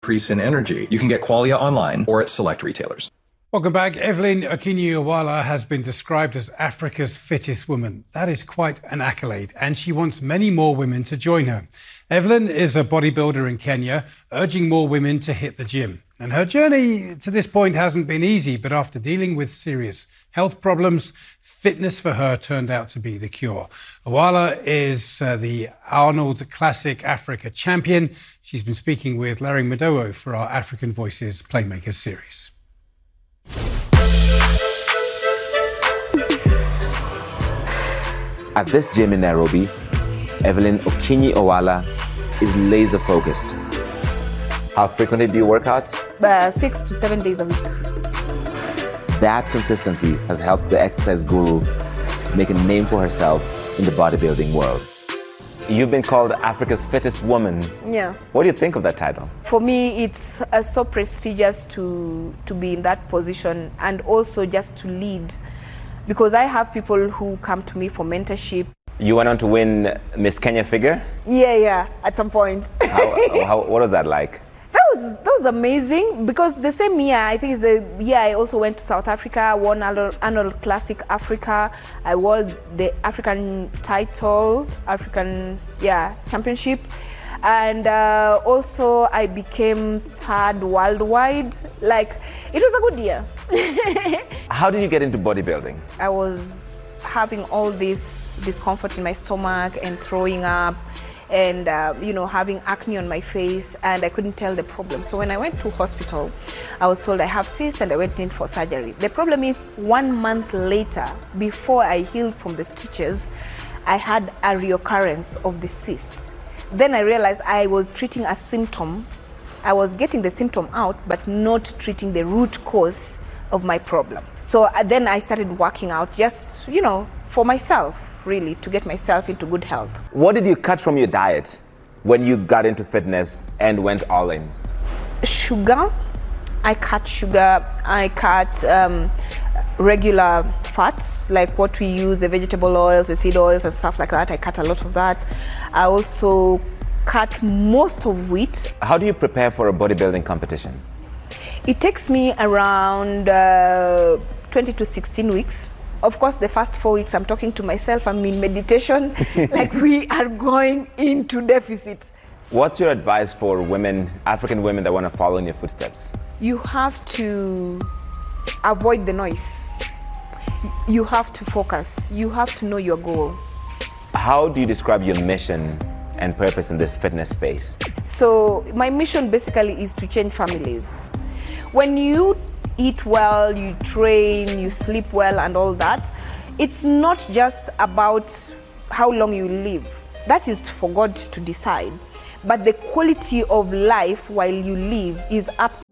increase in energy. You can get Qualia online or at select retailers. Welcome back. Evelyn Okinyi-Owala has been described as Africa's fittest woman. That is quite an accolade, and she wants many more women to join her. Evelyn is a bodybuilder in Kenya, urging more women to hit the gym. And her journey to this point hasn't been easy, but after dealing with serious health problems, fitness for her turned out to be the cure. Owala is the Arnold Classic Africa champion. She's been speaking with Larry Madowo for our African Voices Playmakers series. At this gym in Nairobi, Evelyn Okinyi-Owala is laser focused. How frequently do you work out? 6 to 7 days a week. That consistency has helped the exercise guru make a name for herself in the bodybuilding world. You've been called Africa's fittest woman. Yeah. What do you think of that title? For me, it's so prestigious to be in that position and also just to lead, because I have people who come to me for mentorship. You went on to win Miss Kenya figure? Yeah, at some point. What was that like? That was amazing, because the same year, I think it's the year I also went to South Africa, won Arnold Classic Africa. I won the African title, championship. And also I became third worldwide. Like, it was a good year. How did you get into bodybuilding? I was having all this discomfort in my stomach and throwing up and having acne on my face, and I couldn't tell the problem. So when I went to hospital, I was told I have cysts, and I went in for surgery. The problem is 1 month later, before I healed from the stitches, I had a reoccurrence of the cysts. Then I realized I was treating a symptom. I was getting the symptom out, but not treating the root cause of my problem. So then I started working out just, for myself, really, to get myself into good health. What did you cut from your diet when you got into fitness and went all in? Sugar. I cut sugar. I cut regular fats, like what we use, the vegetable oils, the seed oils and stuff like that. I cut a lot of that. I also cut most of wheat. How do you prepare for a bodybuilding competition? It takes me around 20 to 16 weeks. Of course, the first 4 weeks, I'm talking to myself, I'm in meditation, like we are going into deficit. What's your advice for women, African women that want to follow in your footsteps? You have to avoid the noise. You have to focus. You have to know your goal. How do you describe your mission and purpose in this fitness space? So my mission basically is to change families. When you eat well, you train, you sleep well and all that, it's not just about how long you live. That is for God to decide. But the quality of life while you live is up